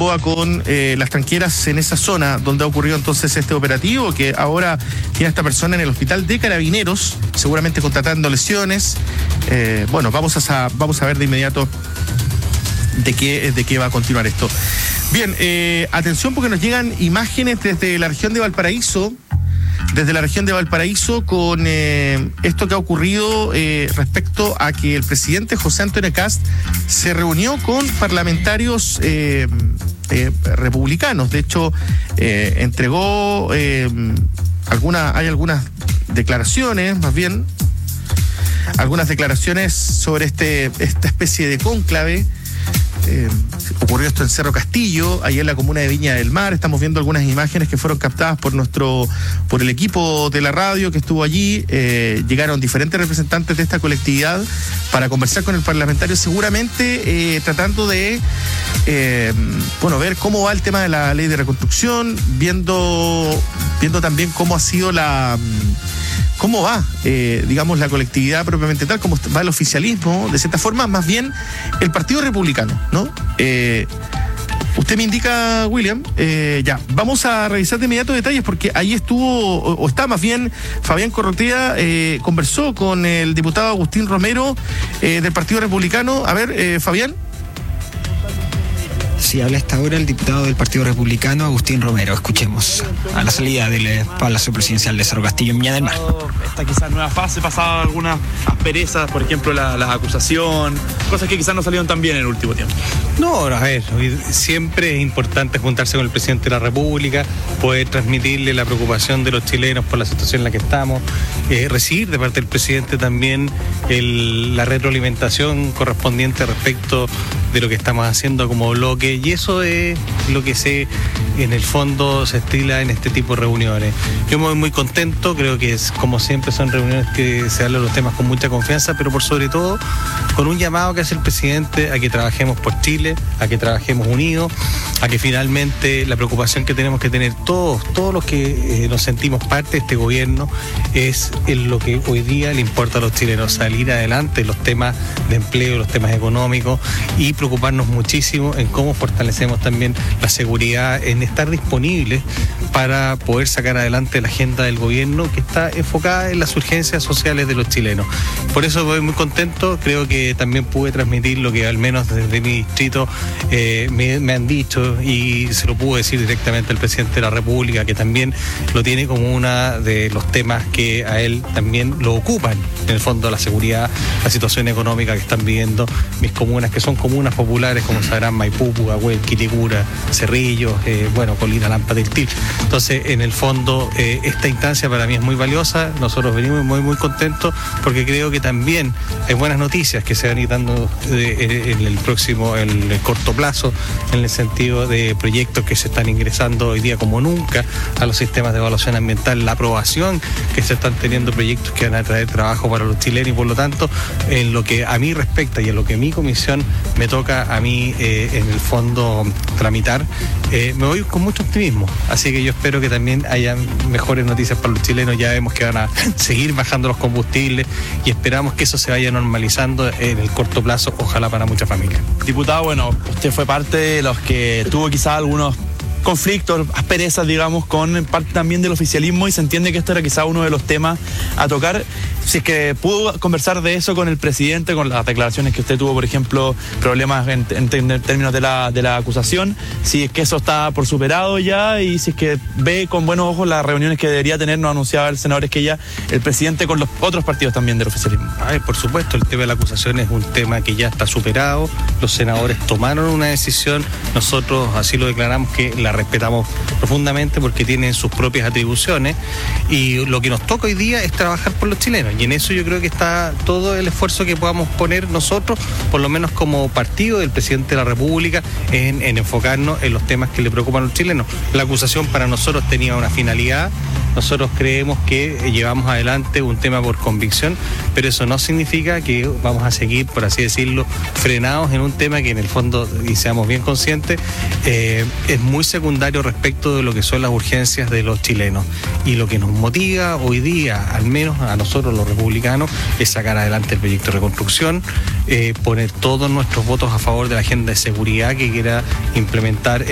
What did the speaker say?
Gamboa con las tranqueras en esa zona donde ha ocurrido entonces este operativo, que ahora tiene a esta persona en el hospital de Carabineros, seguramente contratando lesiones. Bueno, vamos a ver de inmediato de qué va a continuar esto. Bien, atención porque nos llegan imágenes desde la región de Valparaíso. Con esto que ha ocurrido respecto a que el presidente José Antonio Kast se reunió con parlamentarios republicanos. De hecho, entregó hay algunas declaraciones, sobre esta especie de cónclave. Ocurrió esto en Cerro Castillo, ahí en la comuna de Viña del Mar. Estamos viendo algunas imágenes que fueron captadas por el equipo de la radio que estuvo allí. Llegaron diferentes representantes de esta colectividad para conversar con el parlamentario, seguramente tratando de ver cómo va el tema de la ley de reconstrucción, viendo también cómo va, la colectividad propiamente tal, cómo va el oficialismo, de cierta forma, más bien el Partido Republicano, ¿no? Usted me indica, William, ya, vamos a revisar de inmediato detalles porque ahí está más bien Fabián Corrotea, conversó con el diputado Agustín Romero del Partido Republicano. A ver, Fabián. Sí, habla hasta ahora el diputado del Partido Republicano, Agustín Romero. Escuchemos a la salida del Palacio Presidencial de Cerro Castillo en Viña del Mar. Esta quizás nueva fase, pasaba algunas asperezas, por ejemplo la acusación, cosas que quizás no salieron tan bien en el último tiempo. No, a ver, siempre es importante juntarse con el presidente de la República, poder transmitirle la preocupación de los chilenos por la situación en la que estamos, recibir de parte del presidente también la retroalimentación correspondiente respecto de lo que estamos haciendo como bloque, y eso es lo que en el fondo se estila en este tipo de reuniones. Yo me voy muy contento, creo que como siempre son reuniones que se hablan los temas con mucha confianza, pero por sobre todo con un llamado que hace el presidente a que trabajemos por Chile, a que trabajemos unidos, a que finalmente la preocupación que tenemos que tener todos los que nos sentimos parte de este gobierno es en lo que hoy día le importa a los chilenos, salir adelante en los temas de empleo, los temas económicos, y preocuparnos muchísimo en cómo fortalecemos también la seguridad, en estar disponibles para poder sacar adelante la agenda del gobierno que está enfocada en las urgencias sociales de los chilenos. Por eso voy muy contento, creo que también pude transmitir lo que al menos desde mi distrito me han dicho, y se lo pude decir directamente al presidente de la República, que también lo tiene como uno de los temas que a él también lo ocupan, en el fondo la seguridad, la situación económica que están viviendo mis comunas, que son comunas populares, como sabrán, Maipú, Pudahuel, Quilicura, Cerrillos, Colina, Lampa del Til. Entonces, en el fondo, esta instancia para mí es muy valiosa. Nosotros venimos muy, muy contentos porque creo que también hay buenas noticias que se van a ir dando en el corto plazo, en el sentido de proyectos que se están ingresando hoy día como nunca a los sistemas de evaluación ambiental, la aprobación que se están teniendo proyectos que van a traer trabajo para los chilenos, y por lo tanto, en lo que a mí respecta y en lo que mi comisión me toca a mí en el fondo tramitar, me voy con mucho optimismo. Así que yo espero que también haya mejores noticias para los chilenos. Ya vemos que van a seguir bajando los combustibles y esperamos que eso se vaya normalizando en el corto plazo, ojalá para muchas familias. Diputado, usted fue parte de los que tuvo quizás algunos conflictos, asperezas, digamos, con parte también del oficialismo, y se entiende que esto era quizá uno de los temas a tocar. Si es que pudo conversar de eso con el presidente, con las declaraciones que usted tuvo, por ejemplo, problemas en términos de la acusación, si es que eso está por superado ya, y si es que ve con buenos ojos las reuniones que debería tener, nos anunciaba el senador Esquella, el presidente, con los otros partidos también del oficialismo. Por supuesto, el tema de la acusación es un tema que ya está superado. Los senadores tomaron una decisión, nosotros así lo declaramos, que la respetamos profundamente porque tienen sus propias atribuciones, y lo que nos toca hoy día es trabajar por los chilenos, y en eso yo creo que está todo el esfuerzo que podamos poner nosotros, por lo menos como partido del presidente de la República, en enfocarnos en los temas que le preocupan a los chilenos. La acusación para nosotros tenía una finalidad. Nosotros creemos que llevamos adelante un tema por convicción, pero eso no significa que vamos a seguir, por así decirlo, frenados en un tema que en el fondo, y seamos bien conscientes, es muy secundario respecto de lo que son las urgencias de los chilenos. Y lo que nos motiva hoy día, al menos a nosotros los republicanos, es sacar adelante el proyecto de reconstrucción, poner todos nuestros votos a favor de la agenda de seguridad que quiera implementar